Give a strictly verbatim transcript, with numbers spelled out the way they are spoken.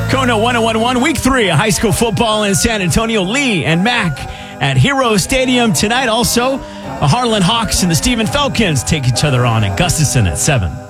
Kona one oh one point one, week three of high school football in San Antonio. Lee and Mac at Hero Stadium tonight. Also, the Harlan Hawks and the Stephen Falcons take each other on at Gustafson at seven.